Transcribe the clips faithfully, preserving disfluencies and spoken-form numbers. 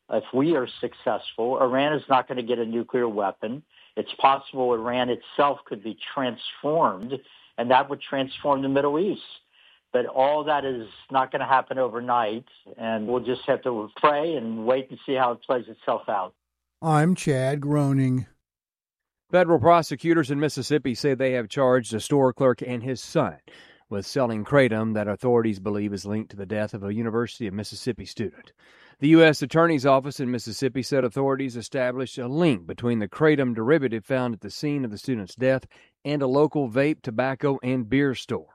If we are successful, Iran is not going to get a nuclear weapon. It's possible Iran itself could be transformed, and that would transform the Middle East. But all that is not going to happen overnight, and we'll just have to pray and wait and see how it plays itself out. I'm Chad Groening. Federal prosecutors in Mississippi say they have charged a store clerk and his son with selling kratom that authorities believe is linked to the death of a University of Mississippi student. The U S Attorney's Office in Mississippi said authorities established a link between the kratom derivative found at the scene of the student's death and a local vape, tobacco, and beer store.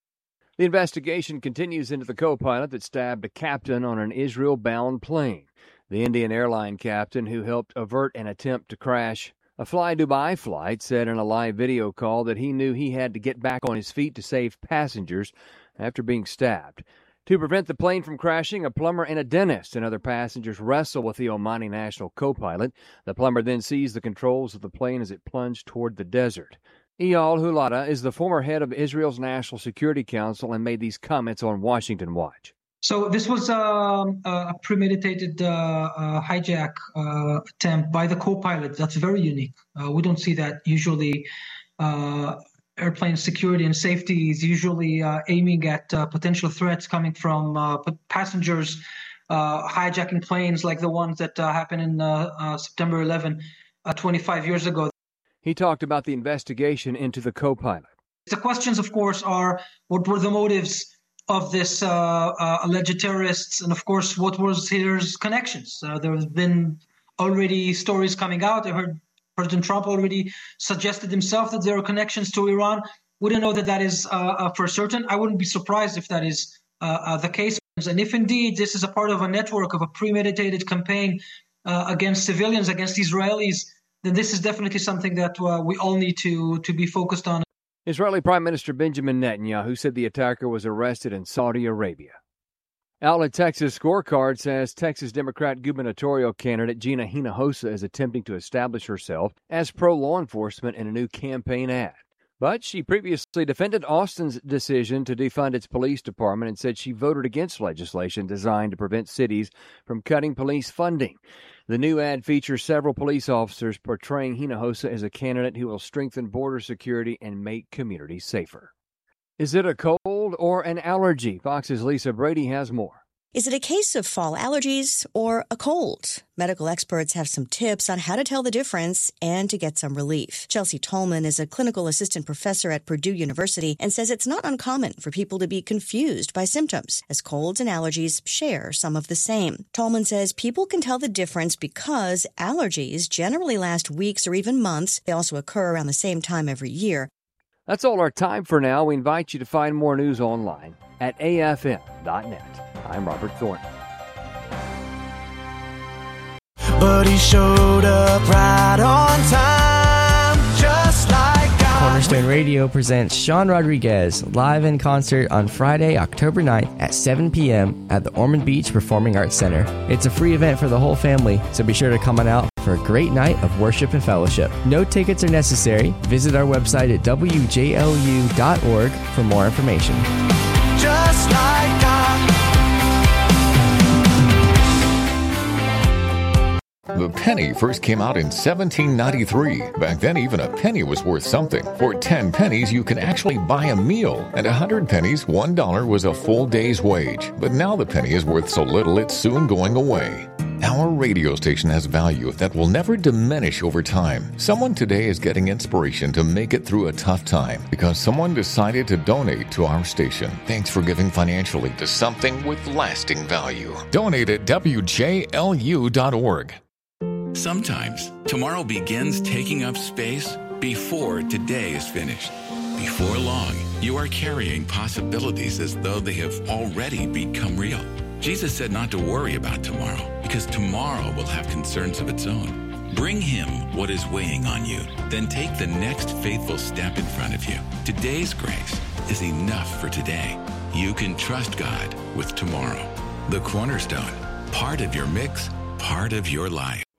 The investigation continues into the co-pilot that stabbed a captain on an Israel-bound plane. The Indian airline captain who helped avert an attempt to crash a Fly Dubai flight said in a live video call that he knew he had to get back on his feet to save passengers after being stabbed. To prevent the plane from crashing, a plumber and a dentist and other passengers wrestle with the Omani national co-pilot. The plumber then seized the controls of the plane as it plunged toward the desert. Eyal Hulata is the former head of Israel's National Security Council and made these comments on Washington Watch. So this was um, a premeditated uh, uh, hijack uh, attempt by the co-pilot. That's very unique. Uh, we don't see that usually. Uh, airplane security and safety is usually uh, aiming at uh, potential threats coming from uh, passengers uh, hijacking planes like the ones that uh, happened in uh, uh, September eleventh, uh, twenty-five years ago. He talked about the investigation into the co-pilot. The questions, of course, are what were the motives of this uh, uh, alleged terrorists, and of course, what was his connections? Uh, there have been already stories coming out. I heard President Trump already suggested himself that there are connections to Iran. We don't know that that is uh, uh, for certain. I wouldn't be surprised if that is uh, uh, the case. And if indeed this is a part of a network of a premeditated campaign uh, against civilians, against Israelis, then this is definitely something that uh, we all need to, to be focused on. Israeli Prime Minister Benjamin Netanyahu said the attacker was arrested in Saudi Arabia. Outlet Texas Scorecard says Texas Democrat gubernatorial candidate Gina Hinojosa is attempting to establish herself as pro-law enforcement in a new campaign ad. But she previously defended Austin's decision to defund its police department and said she voted against legislation designed to prevent cities from cutting police funding. The new ad features several police officers portraying Hinojosa as a candidate who will strengthen border security and make communities safer. Is it a cold or an allergy? Fox's Lisa Brady has more. Is it a case of fall allergies or a cold? Medical experts have some tips on how to tell the difference and to get some relief. Chelsea Tolman is a clinical assistant professor at Purdue University and says it's not uncommon for people to be confused by symptoms, as colds and allergies share some of the same. Tolman says people can tell the difference because allergies generally last weeks or even months. They also occur around the same time every year. That's all our time for now. We invite you to find more news online at A F M dot net. I'm Robert Thornton. But he showed up right on time, just like God. Cornerstone Radio presents Sean Rodriguez live in concert on Friday, October ninth at seven p.m. at the Ormond Beach Performing Arts Center. It's a free event for the whole family, so be sure to come on out for a great night of worship and fellowship. No tickets are necessary. Visit our website at w j l u dot org for more information. Just like God. The penny first came out in seventeen ninety-three. Back then, even a penny was worth something. For ten pennies, you can actually buy a meal. And a hundred pennies, one dollar was a full day's wage. But now the penny is worth so little, it's soon going away. Our radio station has value that will never diminish over time. Someone today is getting inspiration to make it through a tough time because someone decided to donate to our station. Thanks for giving financially to something with lasting value. Donate at w j l u dot org. Sometimes tomorrow begins taking up space before today is finished. Before long, you are carrying possibilities as though they have already become real. Jesus said not to worry about tomorrow because tomorrow will have concerns of its own. Bring him what is weighing on you, then take the next faithful step in front of you. Today's grace is enough for today. You can trust God with tomorrow. The Cornerstone, part of your mix, part of your life.